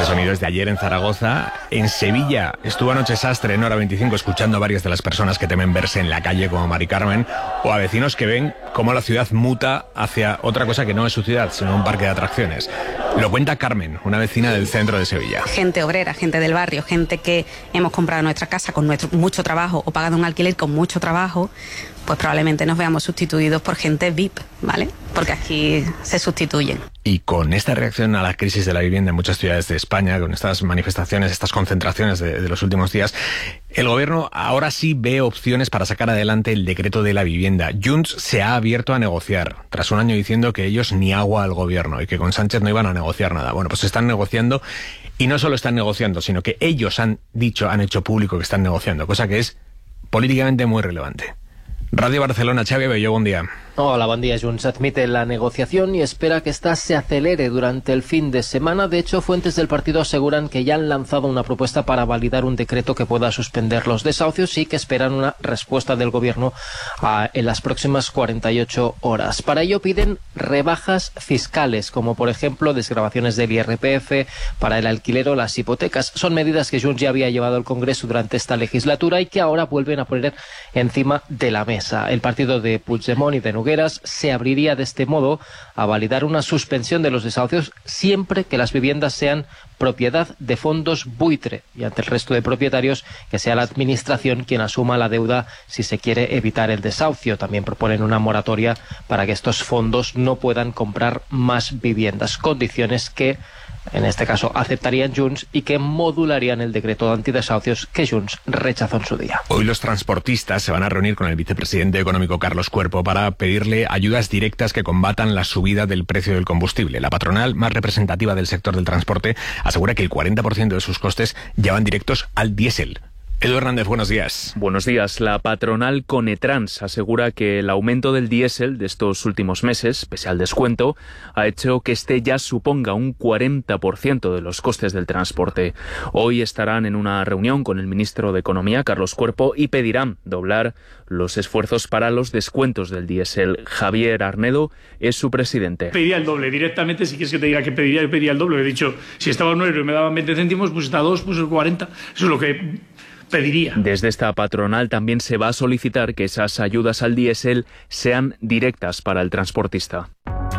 sonido es de ayer en Zaragoza. En Sevilla estuvo anoche Sastre en Hora 25 escuchando a varias de las personas que temen verse en la calle como Mari Carmen, o a vecinos que ven cómo la ciudad muta hacia otra cosa que no es su ciudad, sino un parque de atracciones. Lo cuenta Carmen, una vecina del centro de Sevilla. Gente obrera, gente del barrio, gente que hemos comprado nuestra casa con mucho trabajo o pagado un alquiler con mucho trabajo, pues probablemente nos veamos sustituidos por gente VIP, ¿vale? Porque aquí se sustituyen. Y con esta reacción a la crisis de la vivienda en muchas ciudades de España, con estas manifestaciones, estas concentraciones de los últimos días, el gobierno ahora sí ve opciones para sacar adelante el decreto de la vivienda. Junts se ha abierto a negociar, tras un año diciendo que ellos ni agua al gobierno y que con Sánchez no iban a negociar nada. Bueno, pues están negociando, y no solo están negociando, sino que ellos han hecho público que están negociando, cosa que es políticamente muy relevante. Radio Barcelona, Xavi Abelló, buen día. Hola, buen día. Junts admite la negociación y espera que ésta se acelere durante el fin de semana. De hecho, fuentes del partido aseguran que ya han lanzado una propuesta para validar un decreto que pueda suspender los desahucios y que esperan una respuesta del gobierno en las próximas 48 horas. Para ello piden rebajas fiscales, como por ejemplo desgravaciones del IRPF para el alquiler o las hipotecas. Son medidas que Junts ya había llevado al Congreso durante esta legislatura y que ahora vuelven a poner encima de la mesa. El partido de Puigdemont y de Nogueras se abriría de este modo a validar una suspensión de los desahucios siempre que las viviendas sean propiedad de fondos buitre y ante el resto de propietarios que sea la administración quien asuma la deuda si se quiere evitar el desahucio. También proponen una moratoria para que estos fondos no puedan comprar más viviendas, condiciones que en este caso aceptarían Junts y que modularían el decreto de antidesahucios que Junts rechazó en su día. Hoy los transportistas se van a reunir con el vicepresidente económico Carlos Cuerpo para pedirle ayudas directas que combatan la subida del precio del combustible. La patronal más representativa del sector del transporte asegura que el 40% de sus costes ya van directos al diésel. Edu Hernández, buenos días. Buenos días. La patronal Conetrans asegura que el aumento del diésel de estos últimos meses, pese al descuento, ha hecho que este ya suponga un 40% de los costes del transporte. Hoy estarán en una reunión con el ministro de Economía, Carlos Cuerpo, y pedirán doblar los esfuerzos para los descuentos del diésel. Javier Arnedo es su presidente. Pediría el doble directamente. Si quieres que te diga que pediría, yo pediría el doble. He dicho, si estaba a 1 euro y me daban 20 céntimos, pues está a 2, pues el 40. Eso es lo que pediría. Desde esta patronal también se va a solicitar que esas ayudas al diésel sean directas para el transportista.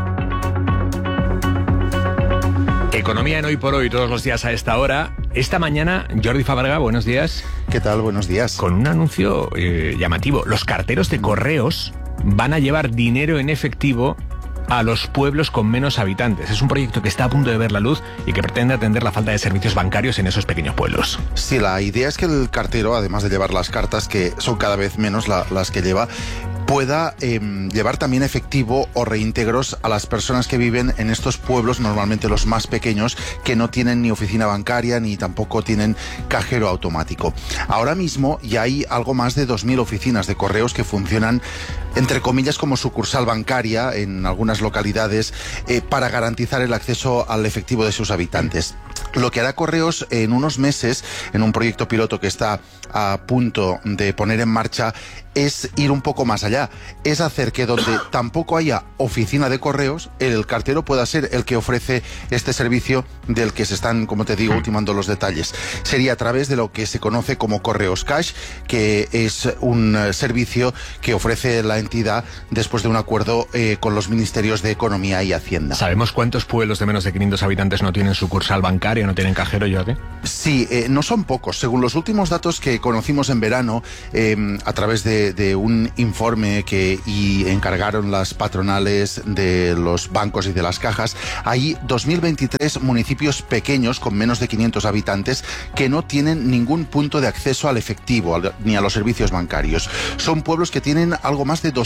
Economía en Hoy por Hoy, todos los días a esta hora. Esta mañana, Jordi Fábrega, buenos días. ¿Qué tal? Buenos días. Con un anuncio llamativo. Los carteros de correos van a llevar dinero en efectivo a los pueblos con menos habitantes. Es un proyecto que está a punto de ver la luz y que pretende atender la falta de servicios bancarios en esos pequeños pueblos. Sí, la idea es que el cartero, además de llevar las cartas, que son cada vez menos las que lleva, pueda llevar también efectivo o reintegros a las personas que viven en estos pueblos, normalmente los más pequeños, que no tienen ni oficina bancaria ni tampoco tienen cajero automático. Ahora mismo ya hay algo más de 2.000 oficinas de correos que funcionan, entre comillas, como sucursal bancaria en algunas localidades para garantizar el acceso al efectivo de sus habitantes. Lo que hará Correos en unos meses, en un proyecto piloto que está a punto de poner en marcha, es ir un poco más allá. Es hacer que donde tampoco haya oficina de correos, el cartero pueda ser el que ofrece este servicio del que se están, como te digo, ultimando los detalles. Sería a través de lo que se conoce como Correos Cash, que es un servicio que ofrece la entidad después de un acuerdo con los ministerios de Economía y Hacienda. ¿Sabemos cuántos pueblos de menos de 500 habitantes no tienen sucursal bancaria, no tienen cajero, Jordi? Sí, no son pocos. Según los últimos datos que conocimos en verano, a través de un informe que encargaron las patronales de los bancos y de las cajas, hay 2.023 municipios pequeños con menos de 500 habitantes que no tienen ningún punto de acceso al efectivo ni a los servicios bancarios. Son pueblos que tienen algo más de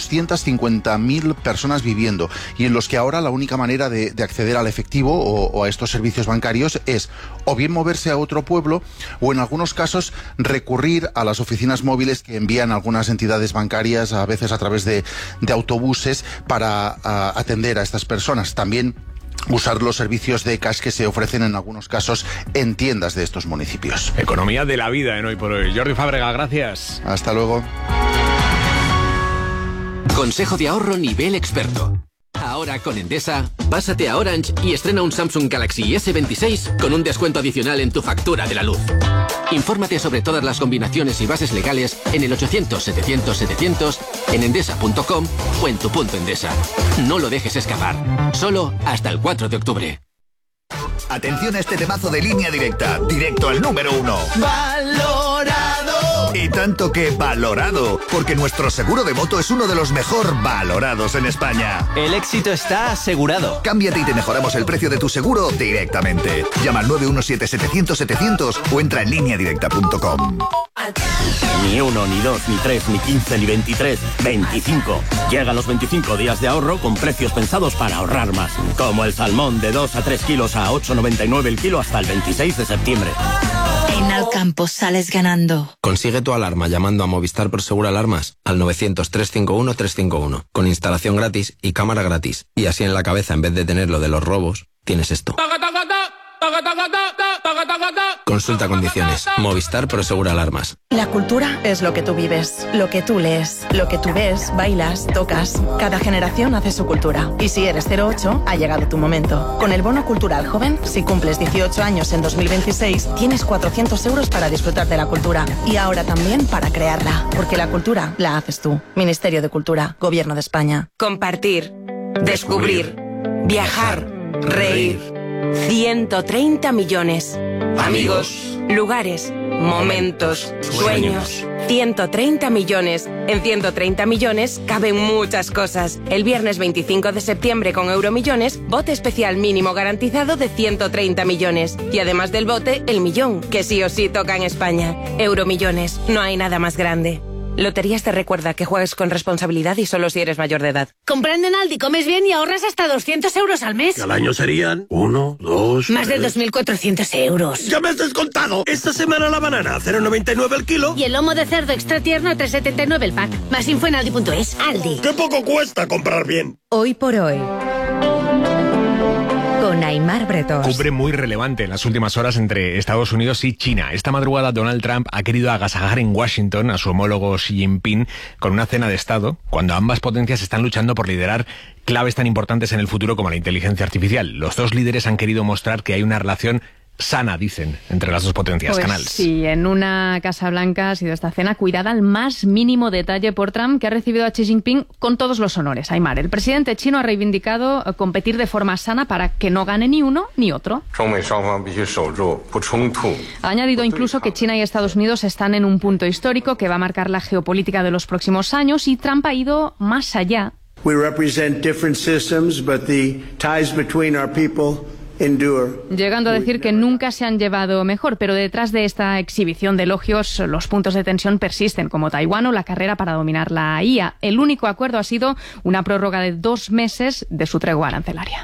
250.000 personas viviendo y en los que ahora la única manera de acceder al efectivo o a estos servicios bancarios es o bien moverse a otro pueblo o en algunos casos recurrir a las oficinas móviles que envían algunas entidades bancarias, a veces a través de autobuses, para atender a estas personas. También usar los servicios de cash que se ofrecen en algunos casos en tiendas de estos municipios. Economía de la vida en Hoy por Hoy. Jordi Fábrega, gracias. Hasta luego. Consejo de ahorro nivel experto. Ahora con Endesa, pásate a Orange y estrena un Samsung Galaxy S26 con un descuento adicional en tu factura de la luz. Infórmate sobre todas las combinaciones y bases legales en el 800-700-700, en endesa.com o en tu punto Endesa. No lo dejes escapar. Solo hasta el 4 de octubre. Atención a este temazo de Línea Directa, directo al número 1. ¡Valorado! Y tanto que valorado, porque nuestro seguro de moto es uno de los mejor valorados en España. El éxito está asegurado. Cámbiate y te mejoramos el precio de tu seguro directamente. Llama al 917-700-700 o entra en lineadirecta.com. Ni 1, ni 2, ni 3, ni 15, ni 23, 25. Llegan los 25 días de ahorro con precios pensados para ahorrar más. Como el salmón de 2 a 3 kilos a 8,99 el kilo hasta el 26 de septiembre. En Alcampo sales ganando. Consigue tu alarma llamando a Movistar Prosegur Alarmas al 900-351-351 con instalación gratis y cámara gratis. Y así en la cabeza, en vez de tener lo de los robos, tienes esto. Consulta condiciones. Movistar Prosegur Alarmas. La cultura es lo que tú vives, lo que tú lees, lo que tú ves, bailas, tocas. Cada generación hace su cultura. Y si eres 08, ha llegado tu momento. Con el bono cultural joven, si cumples 18 años en 2026, tienes 400 euros para disfrutar de la cultura. Y ahora también para crearla. Porque la cultura la haces tú. Ministerio de Cultura, Gobierno de España. Compartir, descubrir, viajar, reír. 130 millones. Amigos, lugares, momentos, sueños. 130 millones. En 130 millones caben muchas cosas. El viernes 25 de septiembre con Euromillones, bote especial mínimo garantizado de 130 millones. Y además del bote, el millón, que sí o sí toca en España. Euromillones, no hay nada más grande. Loterías te recuerda que juegues con responsabilidad y solo si eres mayor de edad. Comprando en Aldi comes bien y ahorras hasta 200 euros al mes. Y al año serían 1, 2... Más de 2.400 euros. ¡Ya me has descontado! Esta semana la banana, 0,99 el kilo. Y el lomo de cerdo extra tierno, 3,79 el pack. Más info en Aldi.es. Aldi. ¡Qué poco cuesta comprar bien! Hoy por hoy, con Aimar Bretos. Cumbre muy relevante en las últimas horas entre Estados Unidos y China. Esta madrugada Donald Trump ha querido agasajar en Washington a su homólogo Xi Jinping con una cena de Estado, cuando ambas potencias están luchando por liderar claves tan importantes en el futuro como la inteligencia artificial. Los dos líderes han querido mostrar que hay una relación sana, dicen, entre las dos potencias. Pues Canals. Sí, en una Casa Blanca ha sido esta cena cuidada al más mínimo detalle por Trump, que ha recibido a Xi Jinping con todos los honores. Aimar, el presidente chino ha reivindicado competir de forma sana para que no gane ni uno ni otro. Ha añadido incluso que China y Estados Unidos están en un punto histórico que va a marcar la geopolítica de los próximos años, y Trump ha ido más allá. We represent different systems, but the ties between our people llegando a decir que nunca se han llevado mejor, pero detrás de esta exhibición de elogios los puntos de tensión persisten, como Taiwán o la carrera para dominar la IA. El único acuerdo ha sido una prórroga de 2 meses de su tregua arancelaria.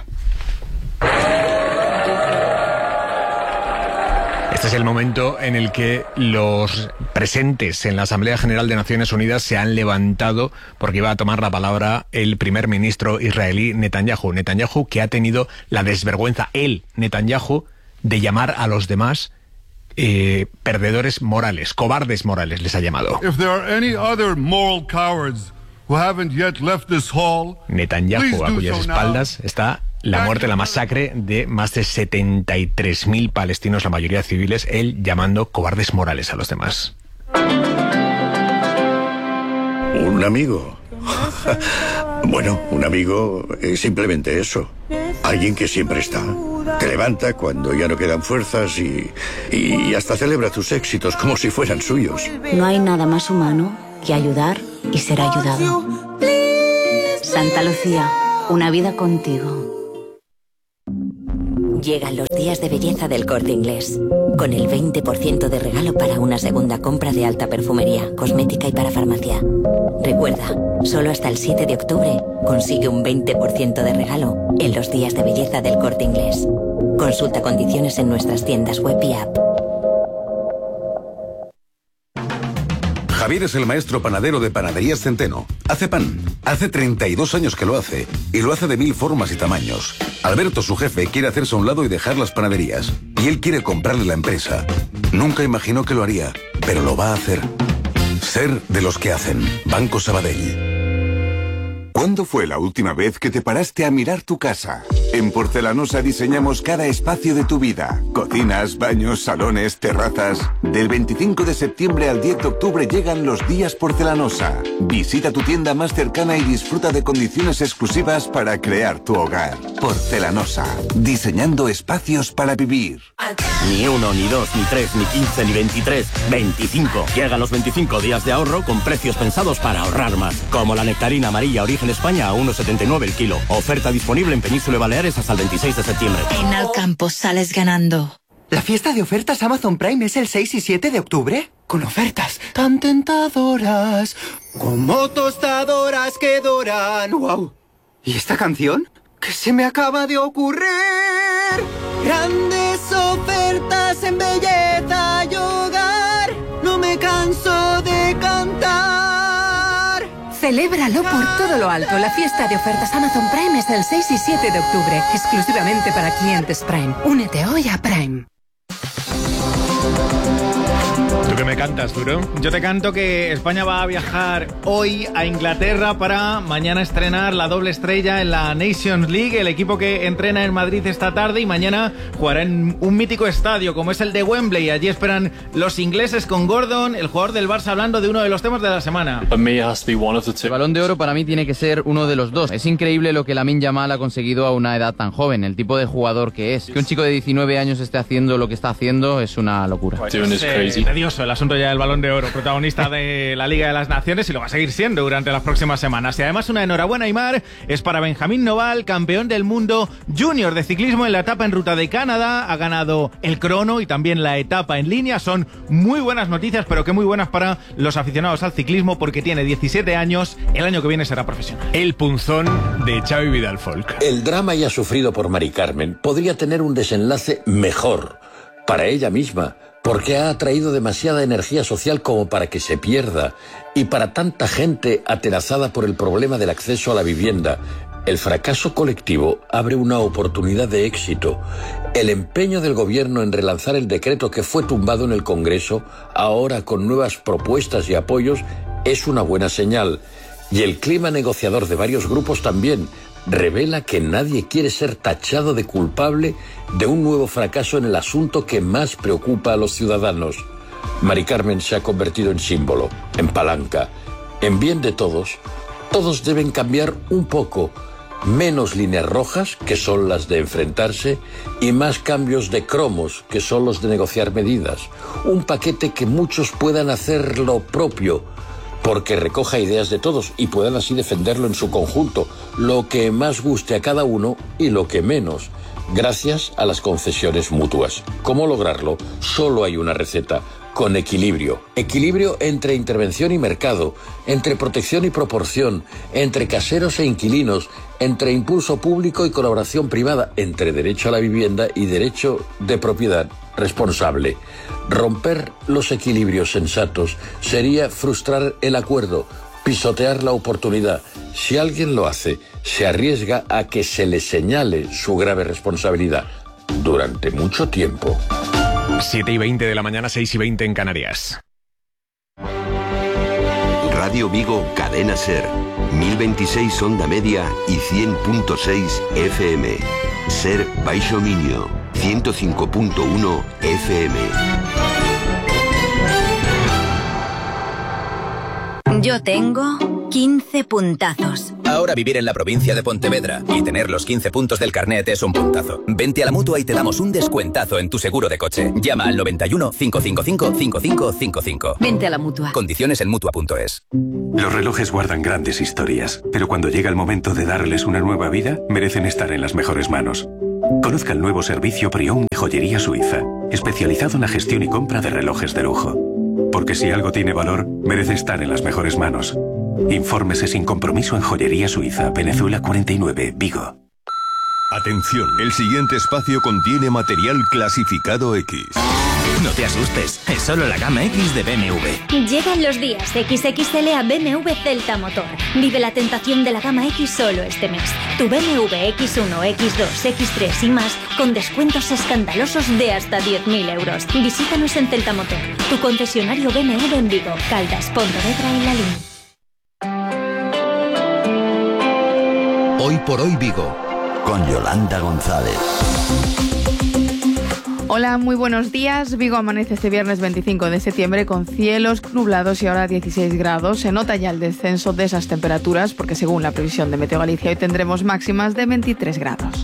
Este es el momento en el que los presentes en la Asamblea General de Naciones Unidas se han levantado porque iba a tomar la palabra el primer ministro israelí Netanyahu. Netanyahu, que ha tenido la desvergüenza, Netanyahu, de llamar a los demás perdedores morales, cobardes morales, les ha llamado. Netanyahu, a cuyas espaldas está la muerte, la masacre de más de 73.000 palestinos, la mayoría civiles, él llamando cobardes morales a los demás. Un amigo. Bueno, un amigo es simplemente eso. Alguien que siempre está. Te levanta cuando ya no quedan fuerzas y hasta celebra tus éxitos como si fueran suyos. No hay nada más humano que ayudar y ser ayudado. Santa Lucía, una vida contigo. Llegan los días de belleza del Corte Inglés, con el 20% de regalo para una segunda compra de alta perfumería, cosmética y para farmacia. Recuerda, solo hasta el 7 de octubre consigue un 20% de regalo en los días de belleza del Corte Inglés. Consulta condiciones en nuestras tiendas web y app. Javier es el maestro panadero de Panaderías Centeno. Hace pan. Hace 32 años que lo hace. Y lo hace de 1000 formas y tamaños. Alberto, su jefe, quiere hacerse a un lado y dejar las panaderías. Y él quiere comprarle la empresa. Nunca imaginó que lo haría, pero lo va a hacer. Ser de los que hacen. Banco Sabadell. ¿Cuándo fue la última vez que te paraste a mirar tu casa? En Porcelanosa diseñamos cada espacio de tu vida. Cocinas, baños, salones, terrazas. Del 25 de septiembre al 10 de octubre llegan los días Porcelanosa. Visita tu tienda más cercana y disfruta de condiciones exclusivas para crear tu hogar. Porcelanosa. Diseñando espacios para vivir. Ni 1, ni 2, ni 3, ni 15, ni 23. 25. Llegan los 25 días de ahorro con precios pensados para ahorrar más. Como la nectarina amarilla Origen España a 1,79 el kilo. Oferta disponible en Península y Baleares hasta el 26 de septiembre. En Alcampo sales ganando. ¿La fiesta de ofertas Amazon Prime es el 6 y 7 de octubre? Con ofertas tan tentadoras, como tostadoras que doran. ¡Wow! ¿Y esta canción? ¿Qué se me acaba de ocurrir? Grandes ofertas en belleza y hogar. No me canso de cantar. Celébralo por todo lo alto. La fiesta de ofertas Amazon Prime es el 6 y 7 de octubre, exclusivamente para clientes Prime. Únete hoy a Prime. ¿Tú qué me cantas, Duro? Yo te canto que España va a viajar hoy a Inglaterra para mañana estrenar la doble estrella en la Nations League, el equipo que entrena en Madrid esta tarde, y mañana jugará en un mítico estadio como es el de Wembley. Allí esperan los ingleses con Gordon, el jugador del Barça, hablando de uno de los temas de la semana. El Balón de Oro para mí tiene que ser uno de los dos. Es increíble lo que Lamine Yamal ha conseguido a una edad tan joven, el tipo de jugador que es. Que un chico de 19 años esté haciendo lo que está haciendo es una locura. Tedioso el asunto ya del Balón de Oro, protagonista de la Liga de las Naciones, y lo va a seguir siendo durante las próximas semanas. Y además una enhorabuena, Aimar, es para Benjamín Noval, campeón del mundo junior de ciclismo en la etapa en ruta de Canadá. Ha ganado el crono y también la etapa en línea. Son muy buenas noticias, pero que muy buenas para los aficionados al ciclismo, porque tiene 17 años, el año que viene será profesional. El punzón de Xavi Vidal Folk. El drama ya sufrido por Mari Carmen podría tener un desenlace mejor para ella misma, porque ha atraído demasiada energía social como para que se pierda, y para tanta gente atenazada por el problema del acceso a la vivienda. El fracaso colectivo abre una oportunidad de éxito. El empeño del gobierno en relanzar el decreto que fue tumbado en el Congreso, ahora con nuevas propuestas y apoyos, es una buena señal. Y el clima negociador de varios grupos también revela que nadie quiere ser tachado de culpable de un nuevo fracaso en el asunto que más preocupa a los ciudadanos. Mari Carmen se ha convertido en símbolo, en palanca, en bien de todos. Todos deben cambiar un poco, menos líneas rojas, que son las de enfrentarse, y más cambios de cromos, que son los de negociar medidas. Un paquete que muchos puedan hacer lo propio, porque recoja ideas de todos y puedan así defenderlo en su conjunto, lo que más guste a cada uno y lo que menos, gracias a las concesiones mutuas. ¿Cómo lograrlo? Solo hay una receta: con equilibrio. Equilibrio entre intervención y mercado, entre protección y proporción, entre caseros e inquilinos, entre impulso público y colaboración privada, entre derecho a la vivienda y derecho de propiedad responsable. Romper los equilibrios sensatos sería frustrar el acuerdo, pisotear la oportunidad. Si alguien lo hace, se arriesga a que se le señale su grave responsabilidad durante mucho tiempo. 7:20 de la mañana, 6:20 en Canarias. Radio Vigo, Cadena Ser, 1026 onda media y 100.6 FM. Ser Baixo Miño, 105.1 FM. Yo tengo 15 puntazos. Ahora vivir en la provincia de Pontevedra y tener los 15 puntos del carnet es un puntazo. Vente a la Mutua y te damos un descuentazo en tu seguro de coche. Llama al 91 555 5555. Vente a la Mutua. Condiciones en Mutua.es. Los relojes guardan grandes historias, pero cuando llega el momento de darles una nueva vida, merecen estar en las mejores manos. Conozca el nuevo servicio Pre-Owned de Joyería Suiza, especializado en la gestión y compra de relojes de lujo. Porque si algo tiene valor, merece estar en las mejores manos. Infórmese sin compromiso en Joyería Suiza, Venezuela 49, Vigo. Atención, el siguiente espacio contiene material clasificado X. No te asustes, es solo la gama X de BMW. Llegan los días XXL a BMW Celta Motor. Vive la tentación de la gama X solo este mes. Tu BMW X1, X2, X3 y más con descuentos escandalosos de hasta 10.000 euros. Visítanos en Celta Motor, tu concesionario BMW en Vigo, Caldas, Pontevedra y Lalín. Hoy por Hoy Vigo, con Yolanda González. Hola, muy buenos días. Vigo amanece este viernes 25 de septiembre con cielos nublados y ahora 16 grados. Se nota ya el descenso de esas temperaturas porque según la previsión de Meteo Galicia hoy tendremos máximas de 23 grados.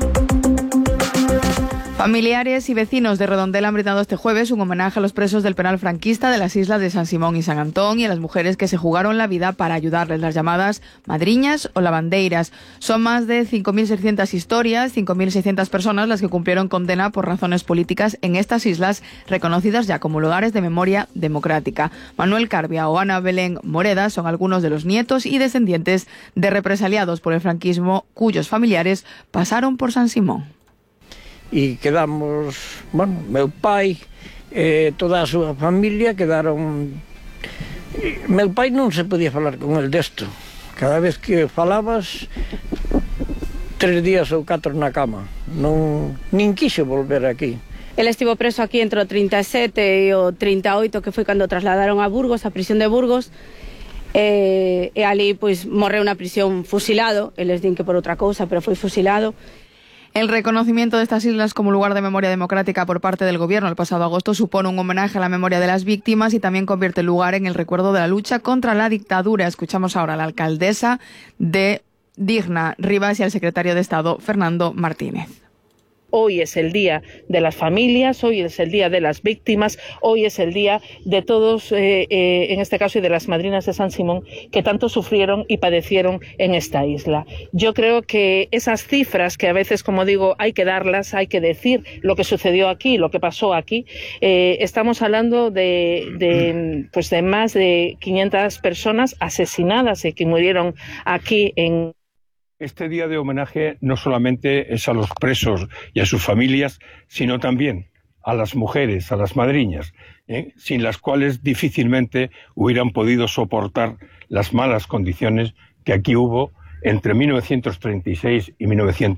Familiares y vecinos de Redondela han brindado este jueves un homenaje a los presos del penal franquista de las islas de San Simón y San Antón y a las mujeres que se jugaron la vida para ayudarles, las llamadas madriñas o lavandeiras. Son más de 5.600 historias, 5.600 personas las que cumplieron condena por razones políticas en estas islas reconocidas ya como lugares de memoria democrática. Manuel Carbia o Ana Belén Moreda son algunos de los nietos y descendientes de represaliados por el franquismo cuyos familiares pasaron por San Simón. E quedamos, bueno, meu pai toda a súa familia quedaron. Meu pai non se podía falar con el desto, cada vez que falabas 3 días ou 4 na cama, nin quixo volver aquí. Ele estivo preso aquí entre o 37 e o 38, que foi cando trasladaron a Burgos, a prisión de Burgos, e ali pois morreu na prisión fusilado, eles din que por outra cousa, pero foi fusilado. El reconocimiento de estas islas como lugar de memoria democrática por parte del Gobierno el pasado agosto supone un homenaje a la memoria de las víctimas y también convierte el lugar en el recuerdo de la lucha contra la dictadura. Escuchamos ahora a la alcaldesa de Digna, Rivas, y al secretario de Estado, Fernando Martínez. Hoy es el día de las familias, hoy es el día de las víctimas, hoy es el día de todos, en este caso, y de las madrinas de San Simón, que tanto sufrieron y padecieron en esta isla. Yo creo que esas cifras que a veces, como digo, hay que darlas, hay que decir lo que sucedió aquí, lo que pasó aquí. Estamos hablando de más de 500 personas asesinadas y que murieron aquí en... Este día de homenaje no solamente es a los presos y a sus familias, sino también a las mujeres, a las madriñas, sin las cuales difícilmente hubieran podido soportar las malas condiciones que aquí hubo entre 1936 y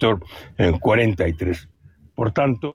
1943. Por tanto...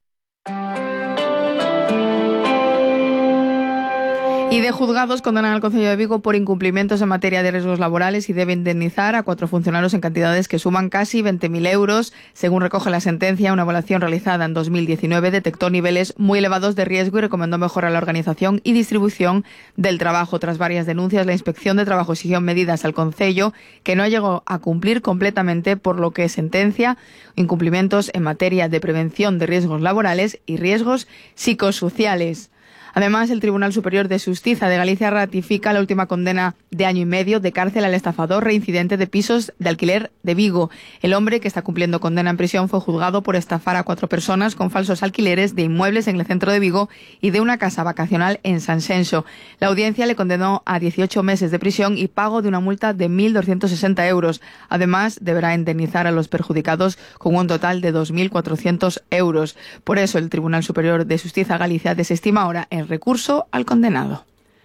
Y de juzgados condenan al Concello de Vigo por incumplimientos en materia de riesgos laborales y debe indemnizar a 4 funcionarios en cantidades que suman casi 20.000 euros. Según recoge la sentencia, una evaluación realizada en 2019 detectó niveles muy elevados de riesgo y recomendó mejorar la organización y distribución del trabajo. Tras varias denuncias, la Inspección de Trabajo exigió medidas al Concello que no llegó a cumplir completamente, por lo que sentencia incumplimientos en materia de prevención de riesgos laborales y riesgos psicosociales. Además, el Tribunal Superior de Xustiza de Galicia ratifica la última condena de 1 año y medio de cárcel al estafador reincidente de pisos de alquiler de Vigo. El hombre, que está cumpliendo condena en prisión, fue juzgado por estafar a 4 personas con falsos alquileres de inmuebles en el centro de Vigo y de una casa vacacional en Sanxenxo. La audiencia le condenó a 18 meses de prisión y pago de una multa de 1.260 euros. Además, deberá indemnizar a los perjudicados con un total de 2.400 euros. Por eso, el Tribunal Superior de Xustiza Galicia desestima ahora el recurso al condenado.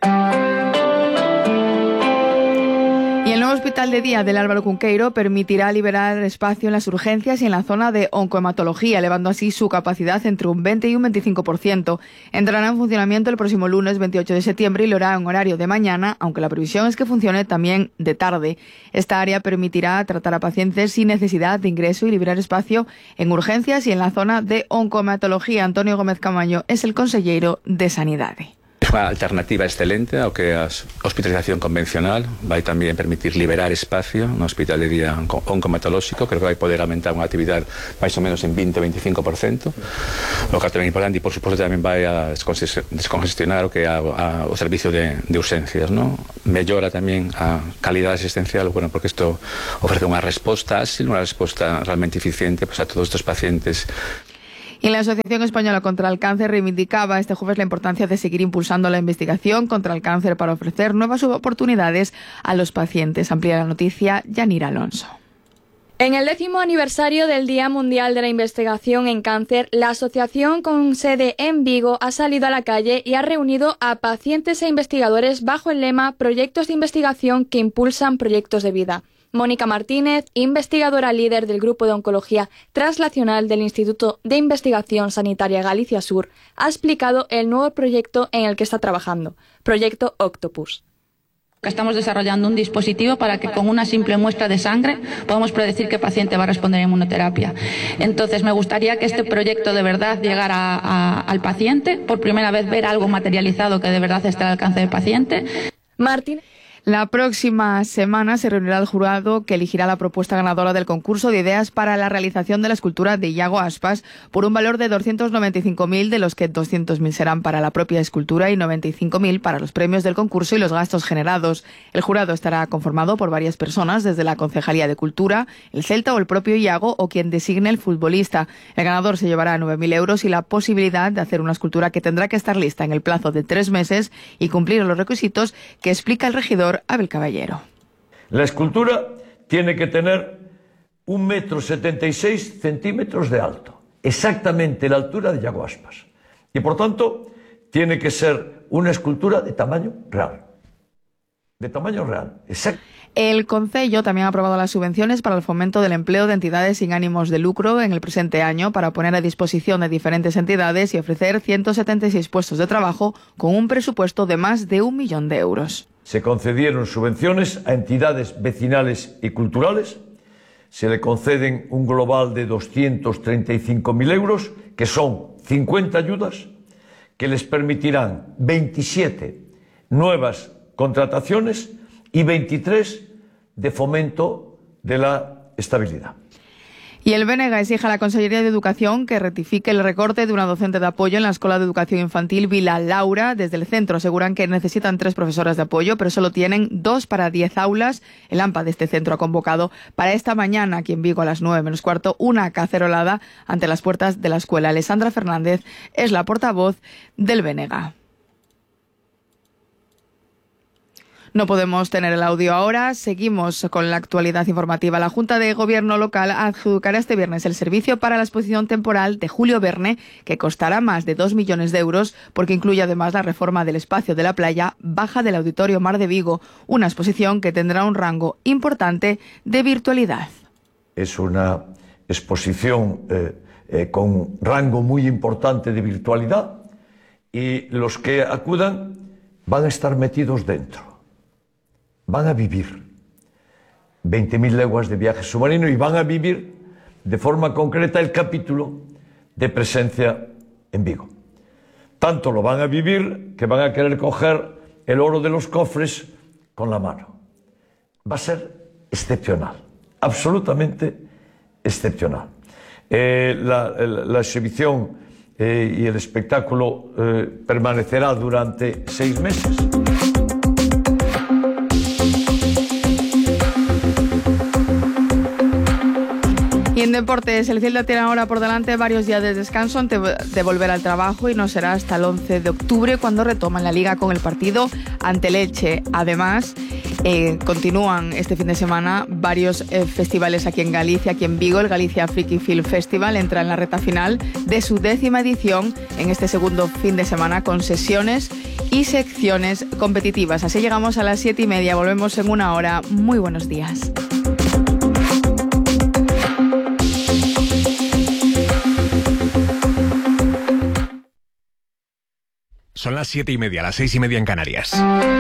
Y el nuevo hospital de día del Álvaro Cunqueiro permitirá liberar espacio en las urgencias y en la zona de oncohematología, elevando así su capacidad entre un 20 y un 25%. Entrará en funcionamiento el próximo lunes 28 de septiembre y lo hará en horario de mañana, aunque la previsión es que funcione también de tarde. Esta área permitirá tratar a pacientes sin necesidad de ingreso y liberar espacio en urgencias y en la zona de oncohematología. Antonio Gómez Camaño es el conselleiro de Sanidade. É unha alternativa excelente ao que a hospitalización convencional. Vai tamén permitir liberar espacio no hospital de día oncomatolóxico. Creo que vai poder aumentar unha actividade máis ou menos en 20 ou 25%, o que é tamén importante, e por suposto tamén vai a descongestionar o que é o servicio de urxencias, ¿no? Mellora tamén a calidade asistencial, bueno, porque isto ofrece unha resposta áxil, unha resposta realmente eficiente pues, a todos estes pacientes. Y la Asociación Española contra el Cáncer reivindicaba este jueves la importancia de seguir impulsando la investigación contra el cáncer para ofrecer nuevas oportunidades a los pacientes. Amplía la noticia Yanira Alonso. En el 10º aniversario del Día Mundial de la Investigación en Cáncer, la asociación con sede en Vigo ha salido a la calle y ha reunido a pacientes e investigadores bajo el lema Proyectos de investigación que impulsan proyectos de vida. Mónica Martínez, investigadora líder del Grupo de Oncología Translacional del Instituto de Investigación Sanitaria Galicia Sur, ha explicado el nuevo proyecto en el que está trabajando, Proyecto Octopus. Estamos desarrollando un dispositivo para que con una simple muestra de sangre podamos predecir qué paciente va a responder a inmunoterapia. Entonces, me gustaría que este proyecto de verdad llegara al paciente, por primera vez ver algo materializado que de verdad esté al alcance del paciente. Martín. La próxima semana se reunirá el jurado que elegirá la propuesta ganadora del concurso de ideas para la realización de la escultura de Iago Aspas por un valor de 295.000, de los que 200.000 serán para la propia escultura y 95.000 para los premios del concurso y los gastos generados. El jurado estará conformado por varias personas, desde la Concejalía de Cultura, el Celta o el propio Iago o quien designe el futbolista. El ganador se llevará 9.000 euros y la posibilidad de hacer una escultura que tendrá que estar lista en el plazo de 3 meses y cumplir los requisitos que explica el regidor Abel Caballero. La escultura tiene que tener 1,76 m de alto, exactamente la altura de Iago Aspas. Y por tanto, tiene que ser una escultura de tamaño real. De tamaño real, exacto. El Concello también ha aprobado las subvenciones para el fomento del empleo de entidades sin ánimos de lucro en el presente año para poner a disposición de diferentes entidades y ofrecer 176 puestos de trabajo con un presupuesto de más de 1 millón de euros. Se concedieron subvenciones a entidades vecinales y culturales. Se le conceden un global de 235.000 euros, que son 50 ayudas, que les permitirán 27 nuevas contrataciones y 23 de fomento de la estabilidad. Y el BNG exige a la Consellería de Educación que rectifique el recorte de una docente de apoyo en la Escuela de Educación Infantil Vila Laura. Desde el centro aseguran que necesitan 3 profesoras de apoyo, pero solo tienen 2 para 10 aulas. El AMPA de este centro ha convocado para esta mañana, aquí en Vigo, a las 9:15, una cacerolada ante las puertas de la escuela. Alessandra Fernández es la portavoz del BNG. No podemos tener el audio ahora. Seguimos con la actualidad informativa. La Junta de Gobierno local adjudicará este viernes el servicio para la exposición temporal de Julio Verne, que costará más de 2 millones de euros, porque incluye además la reforma del espacio de la playa baja del Auditorio Mar de Vigo, una exposición que tendrá un rango importante de virtualidad. Es una exposición con rango muy importante de virtualidad, y los que acudan van a estar metidos dentro. Van a vivir 20.000 leguas de viaje submarino y van a vivir de forma concreta el capítulo de presencia en Vigo. Tanto lo van a vivir que van a querer coger el oro de los cofres con la mano. Va a ser excepcional, absolutamente excepcional. La exhibición y el espectáculo permanecerá durante 6 meses. Y en deportes, el Celta tiene ahora por delante varios días de descanso antes de volver al trabajo, y no será hasta el 11 de octubre cuando retoman la Liga con el partido ante el Elche. Además, continúan este fin de semana varios festivales aquí en Galicia, aquí en Vigo. El Galicia Freaky Film Festival entra en la recta final de su 10ª edición en este segundo fin de semana, con sesiones y secciones competitivas. Así llegamos a las 7:30. Volvemos en una hora. Muy buenos días. Son las 7:30, las 6:30 en Canarias.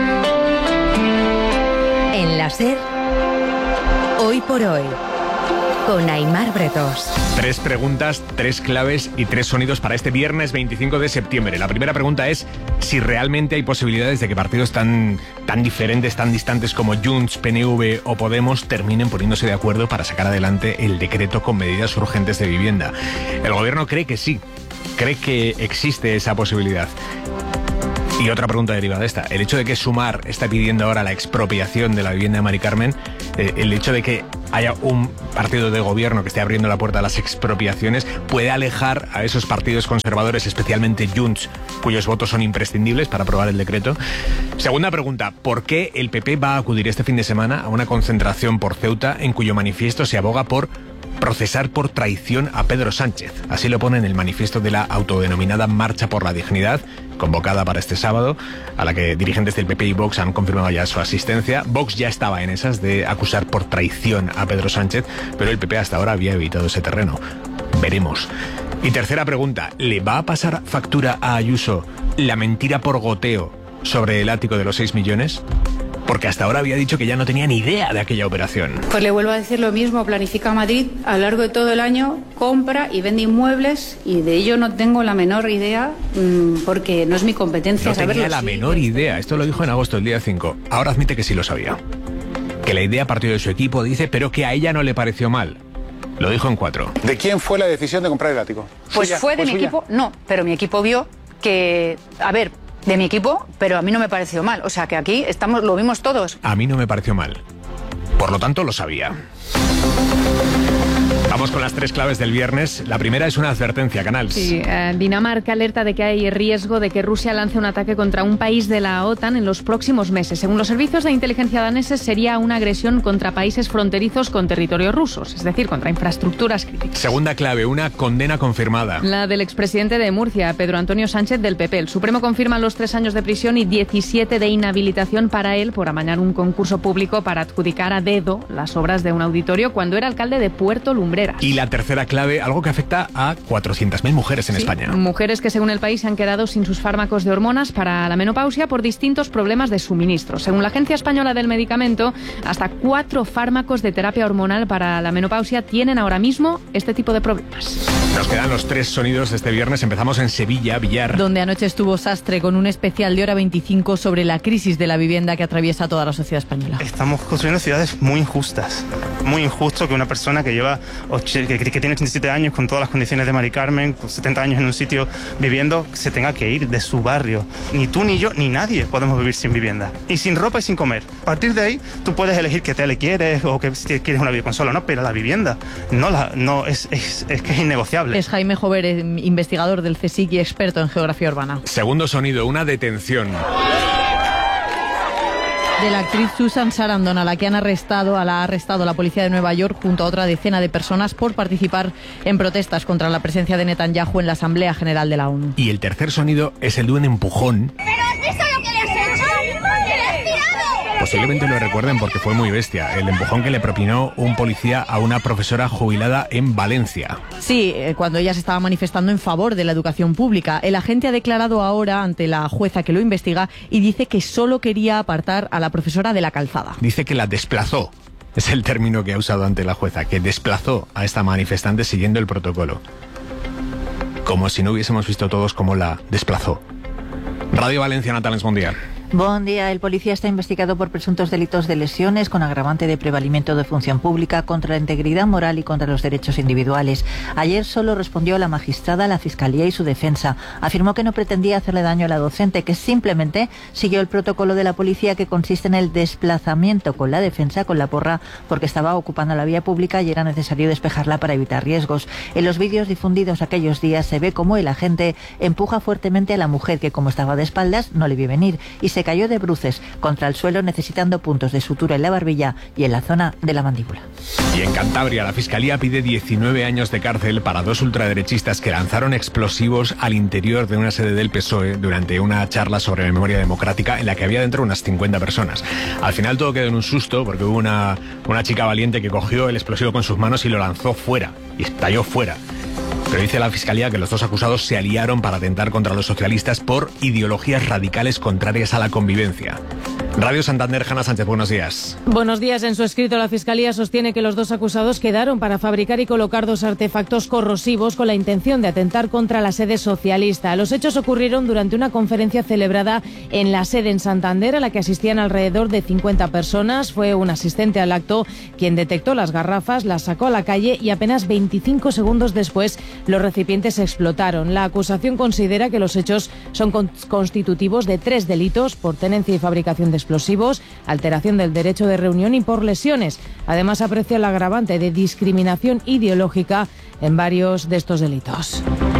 En la SER, Hoy por Hoy, con Aimar Bretos. 3 preguntas, 3 claves y 3 sonidos para este viernes 25 de septiembre. La primera pregunta es si realmente hay posibilidades de que partidos tan diferentes, tan distantes como Junts, PNV o Podemos terminen poniéndose de acuerdo para sacar adelante el decreto con medidas urgentes de vivienda. El gobierno cree que sí, cree que existe esa posibilidad. Y otra pregunta derivada de esta: el hecho de que Sumar está pidiendo ahora la expropiación de la vivienda de Mari Carmen, el hecho de que haya un partido de gobierno que esté abriendo la puerta a las expropiaciones, puede alejar a esos partidos conservadores, especialmente Junts, cuyos votos son imprescindibles para aprobar el decreto. Segunda pregunta: ¿por qué el PP va a acudir este fin de semana a una concentración por Ceuta en cuyo manifiesto se aboga por procesar por traición a Pedro Sánchez? Así lo pone en el manifiesto de la autodenominada Marcha por la Dignidad, convocada para este sábado, a la que dirigentes del PP y Vox han confirmado ya su asistencia. Vox ya estaba en esas de acusar por traición a Pedro Sánchez, pero el PP hasta ahora había evitado ese terreno. Veremos. Y tercera pregunta: ¿le va a pasar factura a Ayuso la mentira por goteo sobre el ático de los 6 millones? porque hasta ahora había dicho que ya no tenía ni idea de aquella operación. Pues le vuelvo a decir lo mismo, Planifica Madrid a lo largo de todo el año compra y vende inmuebles y de ello no tengo la menor idea porque no es mi competencia saberlo. No tenía la menor idea, esto lo dijo en agosto, el día 5. Ahora admite que sí lo sabía. Que la idea partió de su equipo, dice, pero que a ella no le pareció mal. Lo dijo en 4. ¿De quién fue la decisión de comprar el ático? Pues ¿Suya? Fue de mi equipo, no, pero mi equipo vio que, de mi equipo, pero a mí no me pareció mal. O sea, que aquí lo vimos todos. A mí no me pareció mal. Por lo tanto, lo sabía. Vamos con las 3 claves del viernes. La primera es una advertencia, Canals. Sí, Dinamarca alerta de que hay riesgo de que Rusia lance un ataque contra un país de la OTAN en los próximos meses. Según los servicios de inteligencia daneses, sería una agresión contra países fronterizos con territorios rusos, es decir, contra infraestructuras críticas. Segunda clave, una condena confirmada. La del expresidente de Murcia, Pedro Antonio Sánchez, del PP. El Supremo confirma los 3 años de prisión y 17 de inhabilitación para él por amañar un concurso público para adjudicar a dedo las obras de un auditorio cuando era alcalde de Puerto Lumbreras. Y la tercera clave, algo que afecta a 400.000 mujeres en España. Mujeres que según el país se han quedado sin sus fármacos de hormonas para la menopausia por distintos problemas de suministro. Según la Agencia Española del Medicamento, hasta 4 fármacos de terapia hormonal para la menopausia tienen ahora mismo este tipo de problemas. Nos quedan los 3 sonidos de este viernes. Empezamos en Sevilla, Villar. Donde anoche estuvo Sastre con un especial de Hora 25 sobre la crisis de la vivienda que atraviesa toda la sociedad española. Estamos construyendo ciudades muy injustas. Muy injusto que una persona que lleva que tiene 87 años con todas las condiciones de Mari Carmen, con 70 años en un sitio viviendo, se tenga que ir de su barrio. Ni tú, ni yo, ni nadie podemos vivir sin vivienda. Y sin ropa y sin comer. A partir de ahí, tú puedes elegir qué tele quieres o que si quieres una videoconsola o no, pero la vivienda es que es innegociable. Es Jaime Jover, investigador del CSIC y experto en geografía urbana. Segundo sonido, una detención. De la actriz Susan Sarandon, a la que ha arrestado la policía de Nueva York junto a otra decena de personas por participar en protestas contra la presencia de Netanyahu en la Asamblea General de la ONU. Y el tercer sonido es el de un empujón. ¿Pero has visto lo que le has hecho? ¡Que le has tirado! Posiblemente lo recuerden porque fue muy bestia. El empujón que le propinó un policía a una profesora jubilada en Valencia. Sí, cuando ella se estaba manifestando en favor de la educación pública. El agente ha declarado ahora ante la jueza que lo investiga y dice que solo quería apartar a la profesora de la calzada. Dice que la desplazó. Es el término que ha usado ante la jueza, que desplazó a esta manifestante siguiendo el protocolo. Como si no hubiésemos visto todos cómo la desplazó. Radio Valencia, Natales, buen día. Buen día. El policía está investigado por presuntos delitos de lesiones con agravante de prevalimiento de función pública contra la integridad moral y contra los derechos individuales. Ayer solo respondió la magistrada, la fiscalía y su defensa. Afirmó que no pretendía hacerle daño a la docente, que simplemente siguió el protocolo de la policía que consiste en el desplazamiento con la defensa, con la porra, porque estaba ocupando la vía pública y era necesario despejarla para evitar riesgos. En los vídeos difundidos aquellos días se ve cómo el agente empuja fuertemente a la mujer que, como estaba de espaldas, no le vio venir y se cayó de bruces contra el suelo necesitando puntos de sutura en la barbilla y en la zona de la mandíbula. Y en Cantabria la Fiscalía pide 19 años de cárcel para 2 ultraderechistas que lanzaron explosivos al interior de una sede del PSOE durante una charla sobre memoria democrática en la que había dentro unas 50 personas. Al final todo quedó en un susto porque hubo una chica valiente que cogió el explosivo con sus manos y lo lanzó fuera y estalló fuera. Pero dice la Fiscalía que los 2 acusados se aliaron para atentar contra los socialistas por ideologías radicales contrarias a la convivencia. Radio Santander, Hanna Sánchez, buenos días. Buenos días. En su escrito, la Fiscalía sostiene que los 2 acusados quedaron para fabricar y colocar 2 artefactos corrosivos con la intención de atentar contra la sede socialista. Los hechos ocurrieron durante una conferencia celebrada en la sede en Santander, a la que asistían alrededor de 50 personas. Fue un asistente al acto quien detectó las garrafas, las sacó a la calle y apenas 25 segundos después los recipientes explotaron. La acusación considera que los hechos son constitutivos de 3 delitos por tenencia y fabricación de explosivos, alteración del derecho de reunión y por lesiones. Además, aprecia el agravante de discriminación ideológica en varios de estos delitos.